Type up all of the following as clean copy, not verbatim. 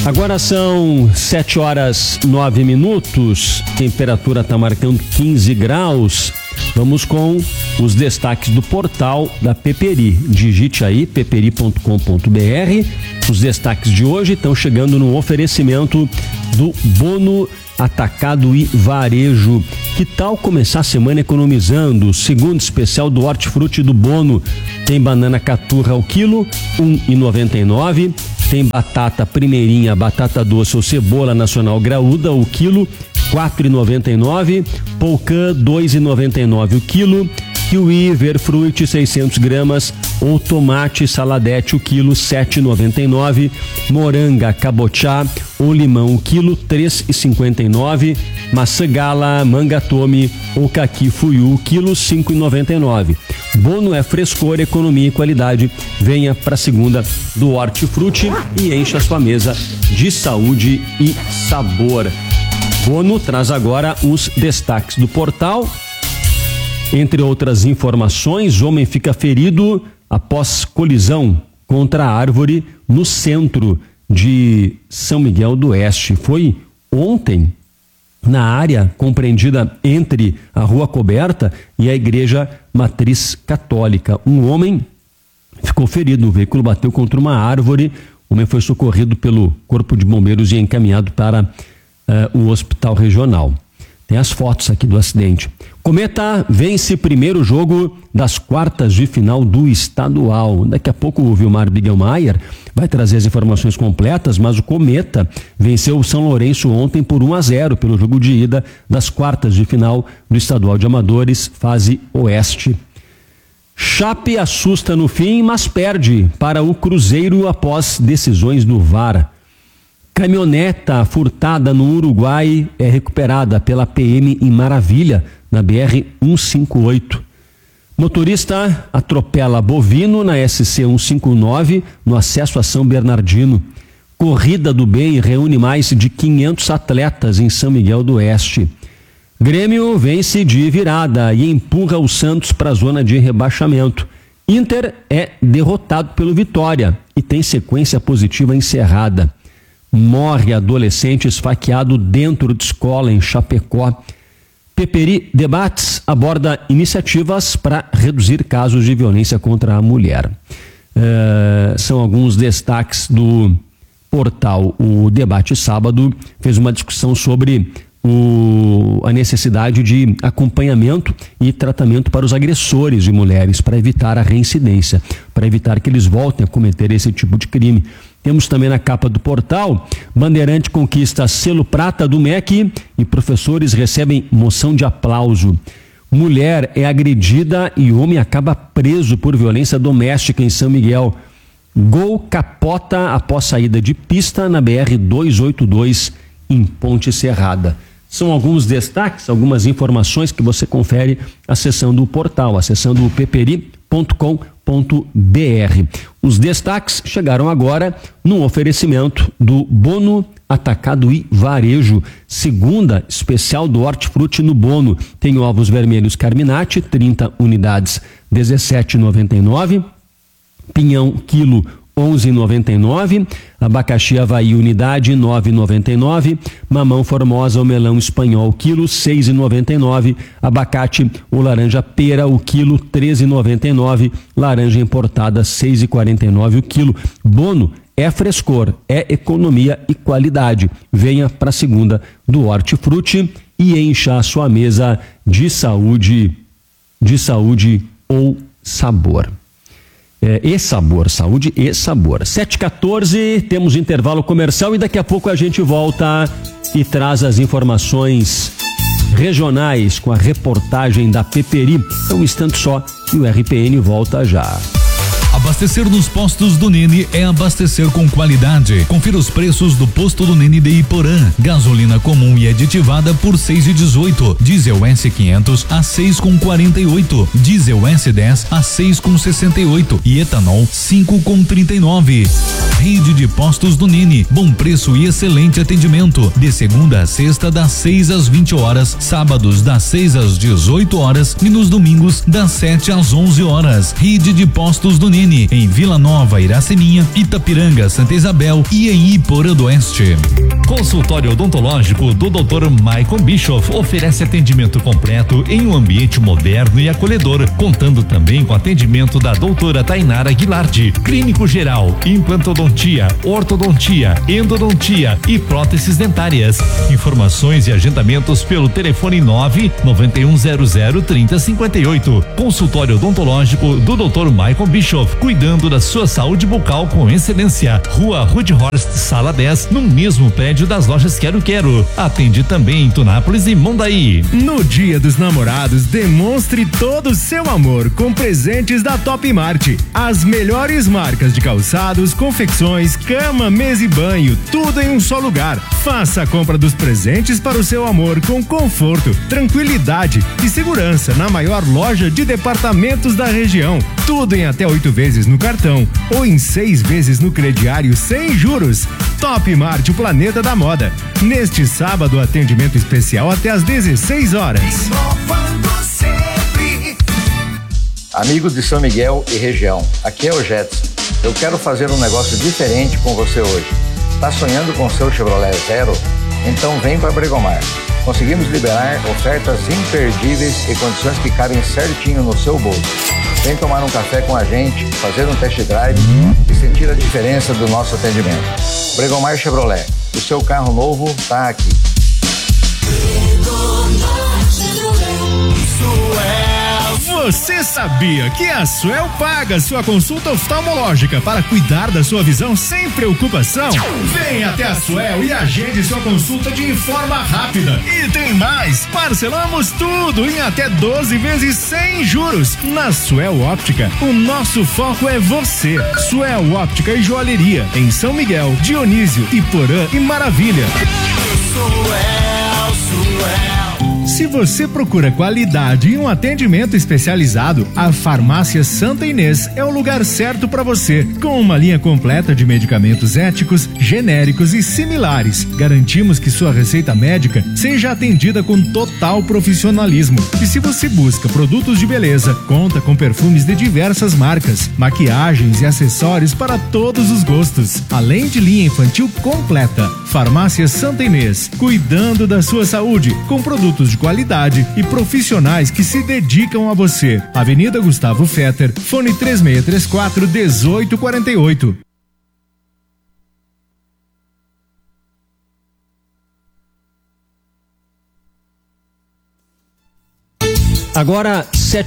Agora são 7h09, temperatura está marcando 15 graus. Vamos com os destaques do portal da Peperi. Digite aí, peperi.com.br. Os destaques de hoje estão chegando no oferecimento do Bono Atacado e Varejo. Que tal começar a semana economizando? Segundo especial do Hortifruti do Bono. Tem banana caturra ao quilo, R$1,99. Tem batata primeirinha, batata doce ou cebola nacional graúda, o quilo, R$4,99. Polcã, R$2,99 o quilo. Kiwi Verfruit 600 gramas ou tomate saladete o quilo, R$7,99. Moranga cabochá ou limão o quilo, R$3,59. Maçã gala, manga tome ou caqui fuiu o quilo, R$5,99. Bono é frescor, economia e qualidade. Venha para a segunda do Hortifruti e encha a sua mesa de saúde e sabor. Bono traz agora os destaques do portal. Entre outras informações, homem fica ferido após colisão contra a árvore no centro de São Miguel do Oeste. Foi ontem, na área compreendida entre a Rua Coberta e a Igreja Matriz Católica. Um homem ficou ferido, o veículo bateu contra uma árvore, o homem foi socorrido pelo Corpo de Bombeiros e encaminhado para o Hospital Regional. Tem as fotos aqui do acidente. Cometa vence primeiro jogo das quartas de final do estadual. Daqui a pouco o Vilmar Bigelmaier vai trazer as informações completas, mas o Cometa venceu o São Lourenço ontem por 1-0 pelo jogo de ida das quartas de final do estadual de amadores, fase oeste. Chape assusta no fim, mas perde para o Cruzeiro após decisões do VAR. Caminhoneta furtada no Uruguai é recuperada pela PM em Maravilha, na BR-158. Motorista atropela bovino na SC-159 no acesso a São Bernardino. Corrida do Bem reúne mais de 500 atletas em São Miguel do Oeste. Grêmio vence de virada e empurra o Santos para a zona de rebaixamento. Inter é derrotado pelo Vitória e tem sequência positiva encerrada. Morre adolescente esfaqueado dentro de escola em Chapecó. Peperi Debates aborda iniciativas para reduzir casos de violência contra a mulher. São alguns destaques do portal. O Debate Sábado fez uma discussão sobre a necessidade de acompanhamento e tratamento para os agressores de mulheres, para evitar a reincidência, para evitar que eles voltem a cometer esse tipo de crime. Temos também na capa do portal: Bandeirante conquista selo prata do MEC e professores recebem moção de aplauso. Mulher é agredida e homem acaba preso por violência doméstica em São Miguel. Gol capota após saída de pista na BR-282 em Ponte Serrada. São alguns destaques, algumas informações que você confere acessando o portal, acessando o peperi.com.br. Os destaques chegaram agora no oferecimento do Bono Atacado e Varejo. Segunda especial do Hortifruti no Bono. Tem ovos vermelhos Carminati, 30 unidades, R$17,99. Pinhão quilo, R$11,99. Abacaxi Avaí unidade, R$9,99. Mamão Formosa ou melão espanhol quilo, R$6,99. Abacate ou laranja pera o quilo, R$13,99. Laranja importada, R$6,49 o quilo. Bono é frescor, é economia e qualidade. Venha para a segunda do Hortifruti e encha a sua mesa de saúde ou sabor. E sabor, saúde e sabor. 7h14, temos intervalo comercial e daqui a pouco a gente volta e traz as informações regionais com a reportagem da Peperi. É um instante só e o RPN volta já. Abastecer nos postos do Nene é abastecer com qualidade. Confira os preços do posto do Nene de Iporã. Gasolina comum e aditivada por 6,18. Diesel S500 a 6,48. Diesel S10 a 6,68 e etanol 5,39. Rede de postos do Nene. Bom preço e excelente atendimento. De segunda a sexta das 6 às 20 horas, sábados das 6 às 18 horas e nos domingos das 7 às 11 horas. Rede de postos do Nene. Nini, em Vila Nova, Iraceminha, Itapiranga, Santa Isabel e em Iporã do Oeste. Consultório odontológico do Dr. Michael Bischoff oferece atendimento completo em um ambiente moderno e acolhedor, contando também com atendimento da doutora Tainara Guilardi, clínico geral, implantodontia, ortodontia, endodontia e próteses dentárias. Informações e agendamentos pelo telefone 991003058. Consultório odontológico do Dr. Michael Bischoff, cuidando da sua saúde bucal com excelência. Rua Rudhorst, sala 10, no mesmo prédio das lojas Quero Quero. Atende também em Tunápolis e Mondaí. No Dia dos Namorados, demonstre todo o seu amor com presentes da Top Mart. As melhores marcas de calçados, confecções, cama, mesa e banho, tudo em um só lugar. Faça a compra dos presentes para o seu amor com conforto, tranquilidade e segurança na maior loja de departamentos da região. Tudo em até 8 vezes no cartão ou em 6 vezes no crediário sem juros. Top Mart, o planeta da moda. Neste sábado, atendimento especial até às 16 horas. Amigos de São Miguel e região, aqui é o Jetson. Eu quero fazer um negócio diferente com você hoje. Tá sonhando com seu Chevrolet Zero? Então vem para Bregomar. Conseguimos liberar ofertas imperdíveis e condições que cabem certinho no seu bolso. Vem tomar um café com a gente, fazer um test drive e sentir a diferença do nosso atendimento. Bregomar Chevrolet, o seu carro novo tá aqui. Você sabia que a Suel paga sua consulta oftalmológica para cuidar da sua visão sem preocupação? Venha até a Suel e agende sua consulta de forma rápida. E tem mais, parcelamos tudo em até 12 vezes sem juros. Na Suel Óptica, o nosso foco é você. Suel Óptica e Joalheria, em São Miguel, Dionísio, Iporã e Maravilha. Se você procura qualidade e um atendimento especializado, a Farmácia Santa Inês é o lugar certo para você. Com uma linha completa de medicamentos éticos, genéricos e similares, garantimos que sua receita médica seja atendida com total profissionalismo. E se você busca produtos de beleza, conta com perfumes de diversas marcas, maquiagens e acessórios para todos os gostos, além de linha infantil completa. Farmácia Santa Inês, cuidando da sua saúde, com produtos de qualidade e profissionais que se dedicam a você. Avenida Gustavo Fetter, fone 3634-1848. Agora,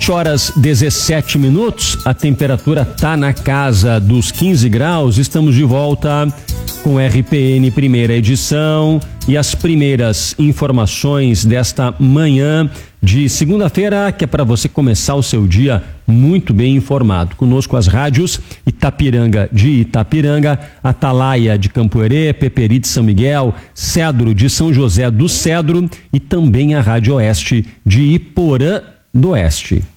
7h17, a temperatura tá na casa dos 15 graus. Estamos de volta com RPN primeira edição e as primeiras informações desta manhã de segunda-feira, que é para você começar o seu dia muito bem informado. Conosco as rádios Itapiranga de Itapiranga, Atalaia de Campo Herê, Peperi de São Miguel, Cedro de São José do Cedro e também a Rádio Oeste de Iporã do Oeste.